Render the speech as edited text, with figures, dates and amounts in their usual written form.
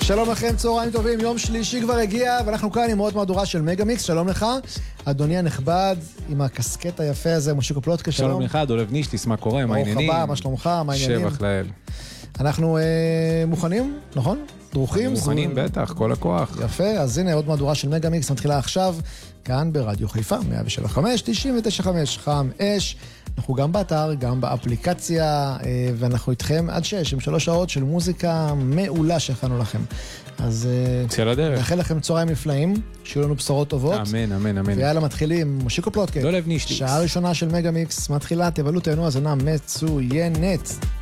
שלום לכם, צהריים טובים, יום שלישי כבר הגיע, ואנחנו כאן עם עוד מהדורה של מגה מיקס. שלום לך, אדוני הנכבד, עם הקסקט היפה הזה, מושיקו פלוטקה, שלום. שלום לך, דולב נישטיס, מה קורה, מה העניינים? ברוך הבא, מה שלומך, מה העניינים? שבח לאל. אנחנו מוכנים, נכון? דרוכים? מוכנים, בטח, כל הכוח. יפה, אז הנה עוד מהדורה של מגה מיקס, מתחילה עכשיו, כאן ברדיו חיפה, 107.5, 99.5, חם אש. אנחנו גם באתר, גם באפליקציה, ואנחנו איתכם עד 6, עם 3 שעות של מוזיקה מעולה שהכנו לכם. אז צא לדרך. נאחל לכם צהריים נפלאים, שיהיו לנו בשורות טובות. אמן, אמן, אמן. ויאללה, מתחילים, מושיקו פלוטקה. דולב נישטיס. שעה ראשונה של מגה מיקס, מתחילה, תבלו תהנו, הזנה מצוינת.